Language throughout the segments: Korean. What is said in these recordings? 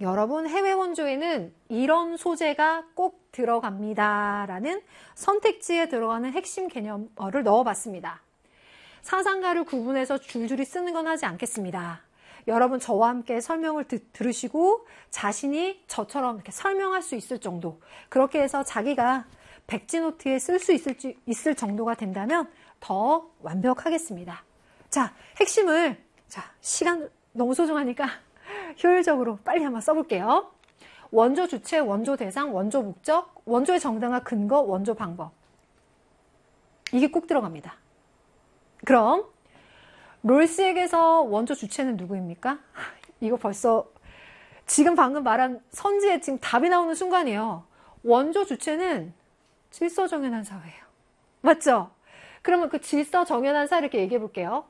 여러분 해외 원조에는 이런 소재가 꼭 들어갑니다 라는 선택지에 들어가는 핵심 개념어를 넣어봤습니다. 사상가를 구분해서 줄줄이 쓰는 건 하지 않겠습니다. 여러분 저와 함께 설명을 들으시고 자신이 저처럼 이렇게 설명할 수 있을 정도, 그렇게 해서 자기가 백지노트에 쓸 수 있을 정도가 된다면 더 완벽하겠습니다. 자, 핵심을, 시간 너무 소중하니까 효율적으로 빨리 한번 써볼게요. 원조 주체, 원조 대상, 원조 목적, 원조의 정당화 근거, 원조 방법. 이게 꼭 들어갑니다. 그럼 롤스에게서 원조 주체는 누구입니까? 이거 벌써 지금 방금 말한 선지에 지금 답이 나오는 순간이에요. 원조 주체는 질서정연한 사회예요. 맞죠? 그러면 그 질서정연한 사회 이렇게 얘기해 볼게요.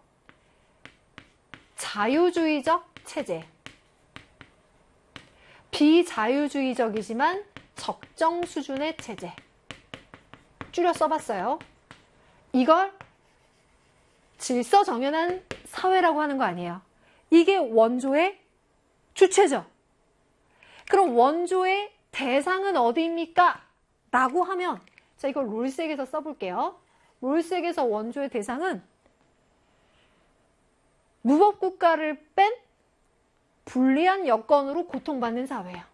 자유주의적 체제. 비자유주의적이지만 적정 수준의 체제. 줄여 써봤어요. 이걸 질서정연한 사회라고 하는 거 아니에요. 이게 원조의 주체죠. 그럼 원조의 대상은 어디입니까? 라고 하면, 자, 이걸 롤스에게서 써볼게요. 롤스에게서 원조의 대상은 무법국가를 뺀 불리한 여건으로 고통받는 사회예요.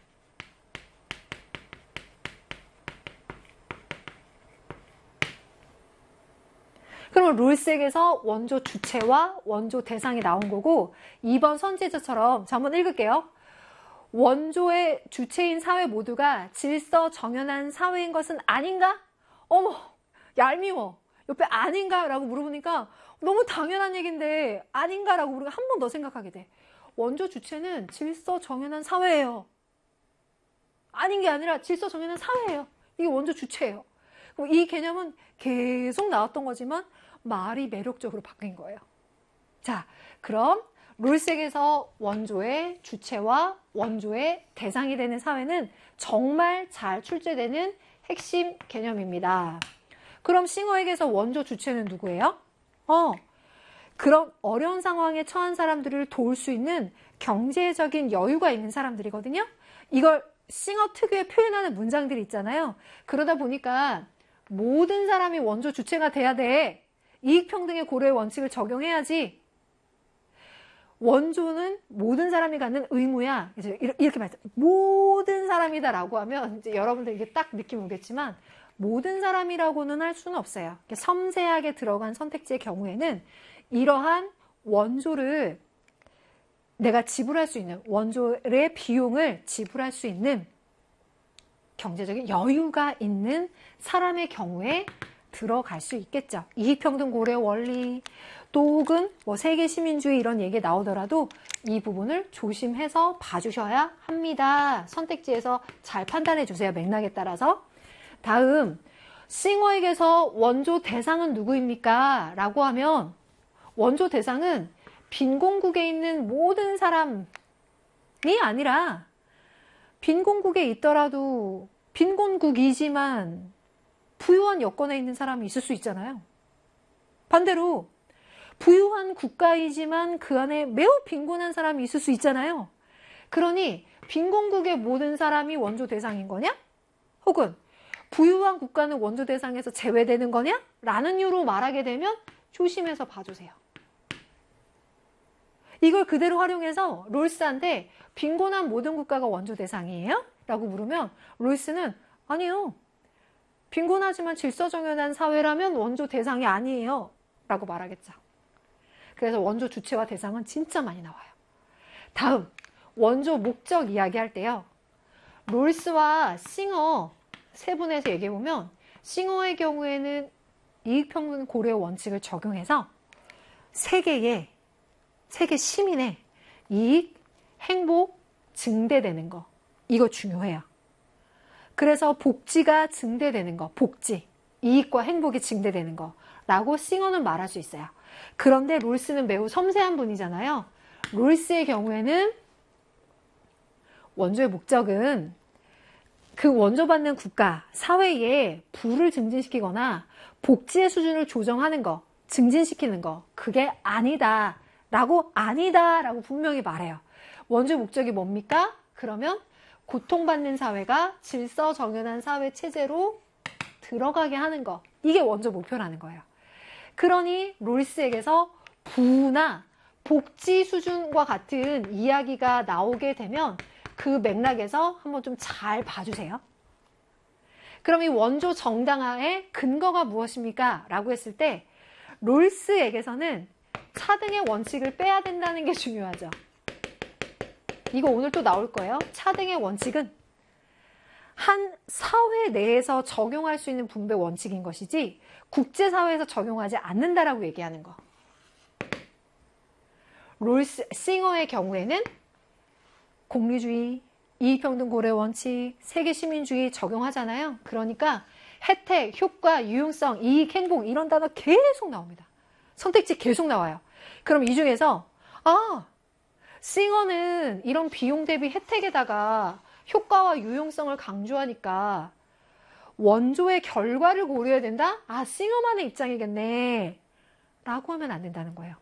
그러면 롤스에게서 원조 주체와 원조 대상이 나온 거고, 2번 선지자처럼 자, 한번 읽을게요. 원조의 주체인 사회 모두가 질서 정연한 사회인 것은 아닌가? 어머, 얄미워. 옆에 아닌가? 라고 물어보니까 너무 당연한 얘기인데 아닌가? 라고 우리가 한 번 더 생각하게 돼. 원조 주체는 질서 정연한 사회예요. 아닌 게 아니라 질서 정연한 사회예요. 이게 원조 주체예요. 이 개념은 계속 나왔던 거지만 말이 매력적으로 바뀐 거예요. 자, 그럼 롤스에게서 원조의 주체와 원조의 대상이 되는 사회는 정말 잘 출제되는 핵심 개념입니다. 그럼 싱어에게서 원조 주체는 누구예요? 그럼 어려운 상황에 처한 사람들을 도울 수 있는 경제적인 여유가 있는 사람들이거든요. 이걸 싱어 특유의 표현하는 문장들이 있잖아요. 그러다 보니까 모든 사람이 원조 주체가 돼야 돼. 이익평등의 고려의 원칙을 적용해야지. 원조는 모든 사람이 갖는 의무야. 이제 이렇게 말해요. 모든 사람이다라고 하면 이제 여러분들 이게 딱 느낌 오겠지만 모든 사람이라고는 할 수는 없어요. 섬세하게 들어간 선택지의 경우에는 이러한 원조를 내가 지불할 수 있는, 원조의 비용을 지불할 수 있는 경제적인 여유가 있는 사람의 경우에 들어갈 수 있겠죠. 이익평등 고려 원리 또 혹은 세계 시민주의 이런 얘기 나오더라도 이 부분을 조심해서 봐주셔야 합니다. 선택지에서 잘 판단해 주세요. 맥락에 따라서. 다음, 싱어에게서 원조 대상은 누구입니까? 라고 하면 원조 대상은 빈곤국에 있는 모든 사람이 아니라 빈곤국에 있더라도 빈곤국이지만 부유한 여건에 있는 사람이 있을 수 있잖아요. 반대로 부유한 국가이지만 그 안에 매우 빈곤한 사람이 있을 수 있잖아요. 그러니 빈곤국의 모든 사람이 원조 대상인 거냐? 혹은 부유한 국가는 원조 대상에서 제외되는 거냐? 라는 이유로 말하게 되면 조심해서 봐주세요. 이걸 그대로 활용해서 롤스한테 빈곤한 모든 국가가 원조 대상이에요? 라고 물으면 롤스는 아니요. 빈곤하지만 질서정연한 사회라면 원조 대상이 아니에요. 라고 말하겠죠. 그래서 원조 주체와 대상은 진짜 많이 나와요. 다음, 원조 목적 이야기할 때요. 롤스와 싱어 세 분에서 얘기해보면 싱어의 경우에는 이익평등 고려 원칙을 적용해서 세계 시민의 이익, 행복 증대되는 거. 이거 중요해요. 그래서 복지가 증대되는 거, 복지, 이익과 행복이 증대되는 거라고 싱어는 말할 수 있어요. 그런데 롤스는 매우 섬세한 분이잖아요. 롤스의 경우에는 원조의 목적은 그 원조받는 국가, 사회에 부를 증진시키거나 복지의 수준을 조정하는 거, 증진시키는 거, 그게 아니다라고 분명히 말해요. 원조 목적이 뭡니까? 그 그러면 고통받는 사회가 질서정연한 사회 체제로 들어가게 하는 거. 이게 원조 목표라는 거예요. 그러니 롤스에게서 부나 복지 수준과 같은 이야기가 나오게 되면 그 맥락에서 한번 좀 잘 봐주세요. 그럼 이 원조 정당화의 근거가 무엇입니까? 라고 했을 때 롤스에게서는 차등의 원칙을 빼야 된다는 게 중요하죠. 이거 오늘 또 나올 거예요. 차등의 원칙은 한 사회 내에서 적용할 수 있는 분배 원칙인 것이지 국제사회에서 적용하지 않는다라고 얘기하는 거. 롤스 싱어의 경우에는 공리주의, 이익평등 고래 원칙, 세계 시민주의 적용하잖아요. 그러니까 혜택, 효과, 유용성, 이익, 행복 이런 단어 계속 나옵니다. 선택지 계속 나와요. 그럼 이 중에서 싱어는 이런 비용 대비 혜택에다가 효과와 유용성을 강조하니까 원조의 결과를 고려해야 된다? 싱어만의 입장이겠네. 라고 하면 안 된다는 거예요.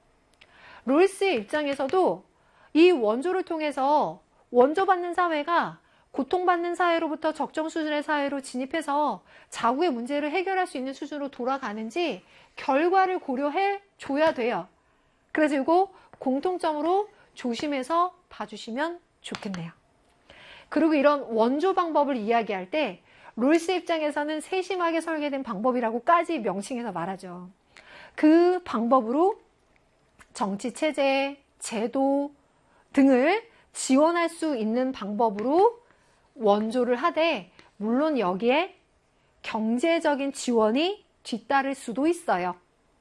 롤스의 입장에서도 이 원조를 통해서 원조받는 사회가 고통받는 사회로부터 적정 수준의 사회로 진입해서 자국의 문제를 해결할 수 있는 수준으로 돌아가는지 결과를 고려해 줘야 돼요. 그래서 이거 공통점으로 조심해서 봐주시면 좋겠네요. 그리고 이런 원조 방법을 이야기할 때 롤스 입장에서는 세심하게 설계된 방법이라고까지 명칭해서 말하죠. 그 방법으로 정치 체제, 제도 등을 지원할 수 있는 방법으로 원조를 하되 물론 여기에 경제적인 지원이 뒤따를 수도 있어요.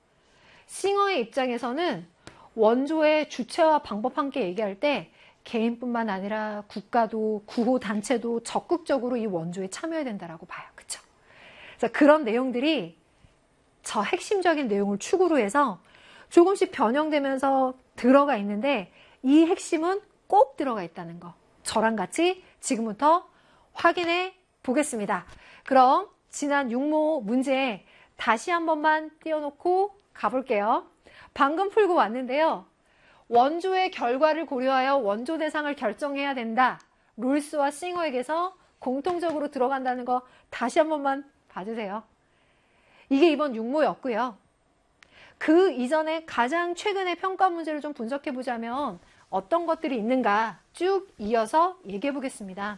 싱어의 입장에서는 원조의 주체와 방법 함께 얘기할 때 개인뿐만 아니라 국가도 구호단체도 적극적으로 이 원조에 참여해야 된다라고 봐요. 그쵸? 그래서 그런 내용들이 저 핵심적인 내용을 축으로 해서 조금씩 변형되면서 들어가 있는데 이 핵심은 꼭 들어가 있다는 거. 저랑 같이 지금부터 확인해 보겠습니다. 그럼 지난 육모 문제 다시 한 번만 띄워놓고 가볼게요. 방금 풀고 왔는데요. 원조의 결과를 고려하여 원조 대상을 결정해야 된다. 롤스와 싱어에게서 공통적으로 들어간다는 거 다시 한 번만 봐주세요. 이게 이번 육모였고요. 그 이전에 가장 최근의 평가 문제를 좀 분석해 보자면 어떤 것들이 있는가 쭉 이어서 얘기해 보겠습니다.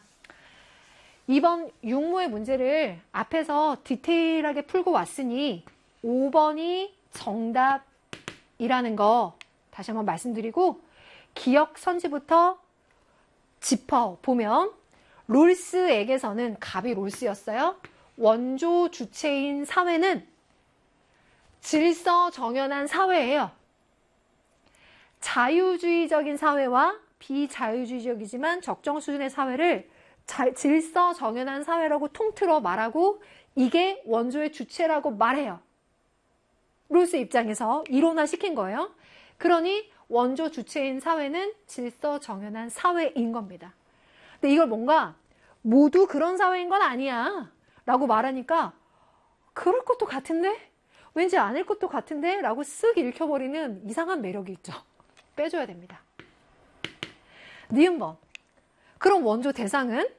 이번 육모의 문제를 앞에서 디테일하게 풀고 왔으니 5번이 정답이라는 거 다시 한번 말씀드리고 기억 선지부터 짚어보면 롤스에게서는 갑이 롤스였어요. 원조 주체인 사회는 질서 정연한 사회예요. 자유주의적인 사회와 비자유주의적이지만 적정 수준의 사회를 질서 정연한 사회라고 통틀어 말하고 이게 원조의 주체라고 말해요. 롤스 입장에서 이론화시킨 거예요. 그러니 원조 주체인 사회는 질서 정연한 사회인 겁니다. 근데 이걸 뭔가 모두 그런 사회인 건 아니야 라고 말하니까 그럴 것도 같은데? 왠지 아닐 것도 같은데? 라고 쓱 읽혀버리는 이상한 매력이 있죠. 빼줘야 됩니다. 니은번. 그럼 원조 대상은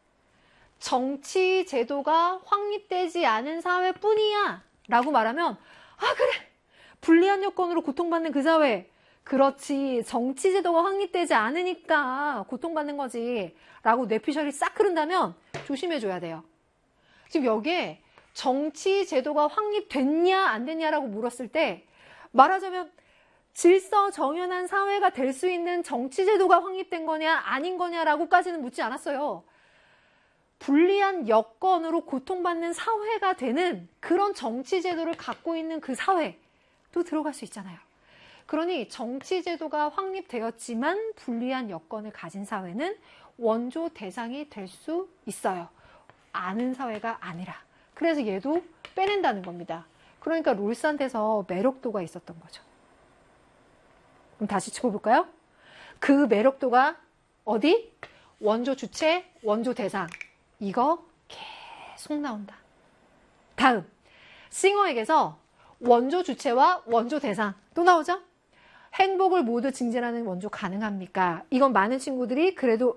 정치 제도가 확립되지 않은 사회뿐이야 라고 말하면 그래 불리한 여건으로 고통받는 그 사회 그렇지 정치 제도가 확립되지 않으니까 고통받는 거지 라고 뇌피셜이 싹 흐른다면 조심해줘야 돼요. 지금 여기에 정치 제도가 확립됐냐 안 됐냐라고 물었을 때 말하자면 질서 정연한 사회가 될 수 있는 정치 제도가 확립된 거냐 아닌 거냐라고까지는 묻지 않았어요. 불리한 여건으로 고통받는 사회가 되는 그런 정치 제도를 갖고 있는 그 사회도 들어갈 수 있잖아요. 그러니 정치 제도가 확립되었지만 불리한 여건을 가진 사회는 원조 대상이 될 수 있어요. 아는 사회가 아니라. 그래서 얘도 빼낸다는 겁니다. 그러니까 롤스한테서 매력도가 있었던 거죠. 그럼 다시 짚어볼까요? 그 매력도가 어디? 원조 주체, 원조 대상. 이거 계속 나온다. 다음, 싱어에게서 원조 주체와 원조 대상 또 나오죠? 행복을 모두 증진하는 원조 가능합니까? 이건 많은 친구들이 그래도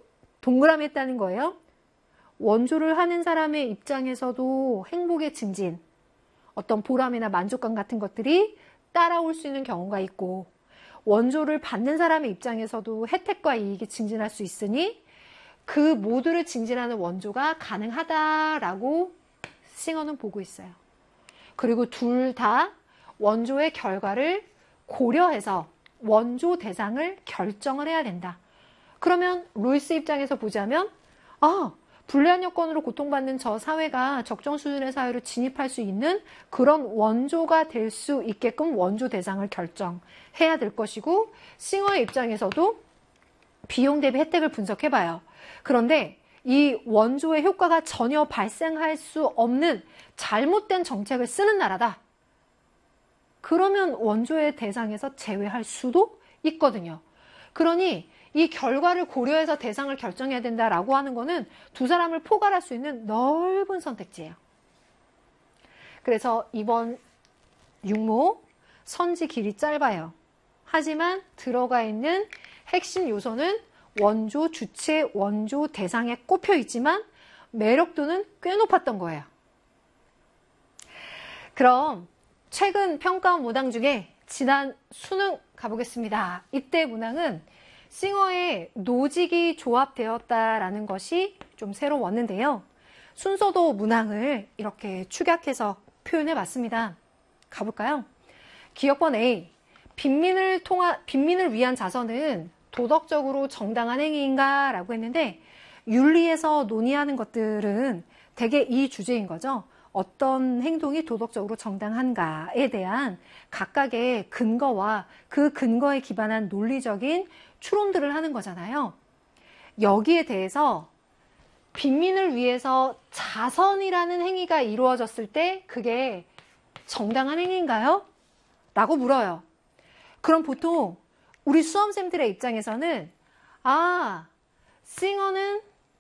동그라미 했다는 거예요. 원조를 하는 사람의 입장에서도 행복의 증진, 어떤 보람이나 만족감 같은 것들이 따라올 수 있는 경우가 있고, 원조를 받는 사람의 입장에서도 혜택과 이익이 증진할 수 있으니 그 모두를 증진하는 원조가 가능하다라고 싱어는 보고 있어요. 그리고 둘 다 원조의 결과를 고려해서 원조 대상을 결정을 해야 된다. 그러면 루이스 입장에서 보자면 불리한 여건으로 고통받는 저 사회가 적정 수준의 사회로 진입할 수 있는 그런 원조가 될 수 있게끔 원조 대상을 결정해야 될 것이고, 싱어의 입장에서도 비용 대비 혜택을 분석해봐요. 그런데 이 원조의 효과가 전혀 발생할 수 없는 잘못된 정책을 쓰는 나라다. 그러면 원조의 대상에서 제외할 수도 있거든요. 그러니 이 결과를 고려해서 대상을 결정해야 된다라고 하는 거는 두 사람을 포괄할 수 있는 넓은 선택지예요. 그래서 이번 육모 선지 길이 짧아요. 하지만 들어가 있는 핵심 요소는 원조 주체, 원조 대상에 꼽혀 있지만 매력도는 꽤 높았던 거예요. 그럼 최근 평가원 문항 중에 지난 수능 가보겠습니다. 이때 문항은 싱어의 노직이 조합되었다라는 것이 좀 새로웠는데요. 순서도 문항을 이렇게 축약해서 표현해 봤습니다. 가볼까요? 기억번 A. 빈민을 위한 자선은 도덕적으로 정당한 행위인가? 라고 했는데, 윤리에서 논의하는 것들은 대개 이 주제인 거죠. 어떤 행동이 도덕적으로 정당한가에 대한 각각의 근거와 그 근거에 기반한 논리적인 추론들을 하는 거잖아요. 여기에 대해서 빈민을 위해서 자선이라는 행위가 이루어졌을 때 그게 정당한 행위인가요? 라고 물어요. 그럼 보통 우리 수험생들의 입장에서는 싱어는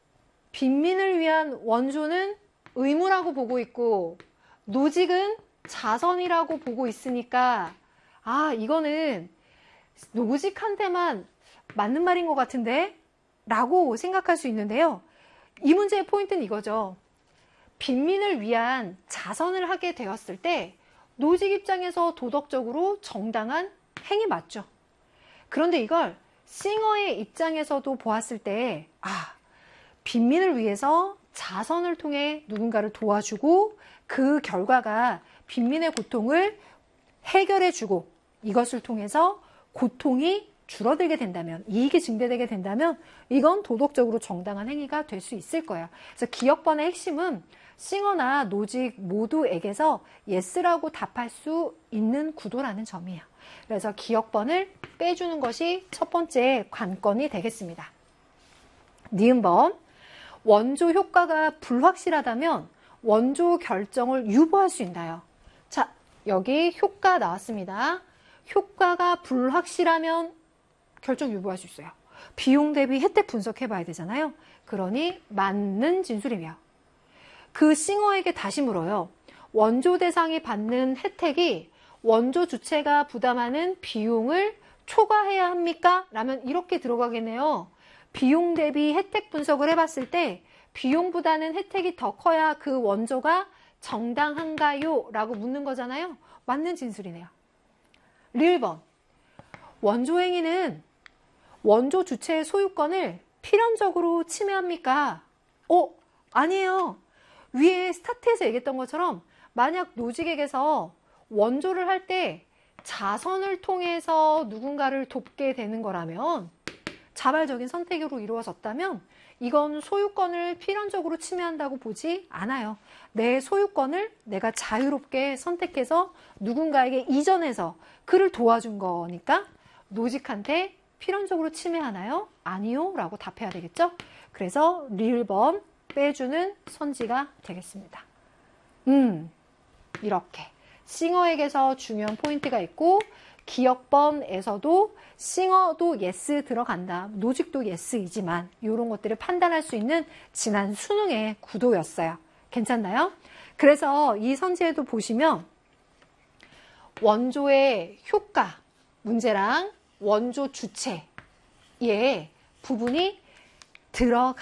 빈민을 위한 원조는 의무라고 보고 있고 노직은 자선이라고 보고 있으니까 이거는 노직한테만 맞는 말인 것 같은데? 라고 생각할 수 있는데요. 이 문제의 포인트는 이거죠. 빈민을 위한 자선을 하게 되었을 때 노직 입장에서 도덕적으로 정당한 행위 맞죠. 그런데 이걸 싱어의 입장에서도 보았을 때 빈민을 위해서 자선을 통해 누군가를 도와주고 그 결과가 빈민의 고통을 해결해주고 이것을 통해서 고통이 줄어들게 된다면, 이익이 증대되게 된다면 이건 도덕적으로 정당한 행위가 될 수 있을 거예요. 그래서 기억번의 핵심은 싱어나 노직 모두에게서 예스라고 답할 수 있는 구도라는 점이에요. 그래서 기억번을 빼주는 것이 첫 번째 관건이 되겠습니다. 니은번, 원조 효과가 불확실하다면 원조 결정을 유보할 수 있나요? 자, 여기 효과 나왔습니다. 효과가 불확실하면 결정 유보할 수 있어요. 비용 대비 혜택 분석해 봐야 되잖아요. 그러니 맞는 진술이며, 그 싱어에게 다시 물어요. 원조 대상이 받는 혜택이 원조 주체가 부담하는 비용을 초과해야 합니까? 라면 이렇게 들어가겠네요. 비용 대비 혜택 분석을 해봤을 때 비용보다는 혜택이 더 커야 그 원조가 정당한가요? 라고 묻는 거잖아요. 맞는 진술이네요. 리을번, 원조 행위는 원조 주체의 소유권을 필연적으로 침해합니까? 아니에요. 위에 스타트에서 얘기했던 것처럼 만약 노직에게서 원조를 할 때 자선을 통해서 누군가를 돕게 되는 거라면, 자발적인 선택으로 이루어졌다면 이건 소유권을 필연적으로 침해한다고 보지 않아요. 내 소유권을 내가 자유롭게 선택해서 누군가에게 이전해서 그를 도와준 거니까 노직한테 필연적으로 침해하나요? 아니요 라고 답해야 되겠죠. 그래서 리을번 빼주는 선지가 되겠습니다. 이렇게 싱어에게서 중요한 포인트가 있고, 기억번에서도 싱어도 예스 들어간다, 노직도 예스이지만 이런 것들을 판단할 수 있는 지난 수능의 구도였어요. 괜찮나요? 그래서 이 선지에도 보시면 원조의 효과 문제랑 원조 주체의 부분이 들어가